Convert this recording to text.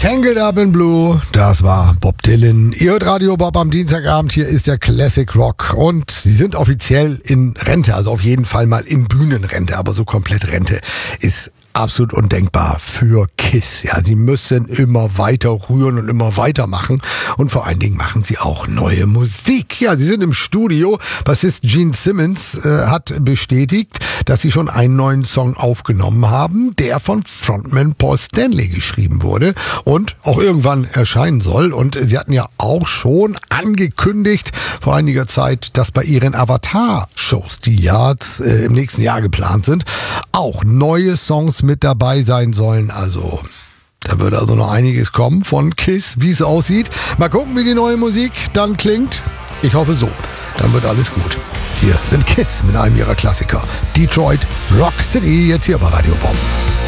Tangled Up in Blue, das war Bob Dylan. Ihr hört Radio Bob am Dienstagabend, hier ist der Classic Rock und sie sind offiziell in Rente, also auf jeden Fall mal in Bühnenrente, aber so komplett Rente ist absolut undenkbar für KISS. Ja, sie müssen immer weiter rühren und immer weitermachen und vor allen Dingen machen sie auch neue Musik. Ja, sie sind im Studio. Bassist Gene Simmons hat bestätigt, dass sie schon einen neuen Song aufgenommen haben, der von Frontman Paul Stanley geschrieben wurde und auch irgendwann erscheinen soll. Und sie hatten ja auch schon angekündigt vor einiger Zeit, dass bei ihren Avatar-Shows, die ja im nächsten Jahr geplant sind, auch neue Songs mit dabei sein sollen. Also da wird also noch einiges kommen von KISS, wie es aussieht. Mal gucken, wie die neue Musik dann klingt. Ich hoffe so. Dann wird alles gut. Hier sind KISS mit einem ihrer Klassiker. Detroit Rock City, jetzt hier bei Radio Bob.